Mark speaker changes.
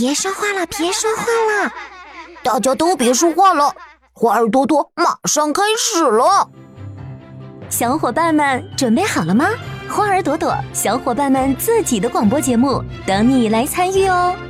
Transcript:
Speaker 1: 别说话了，别说话了，
Speaker 2: 大家都别说话了，花儿多多马上开始了。
Speaker 3: 小伙伴们准备好了吗？花儿朵朵小伙伴们自己的广播节目等你来参与哦。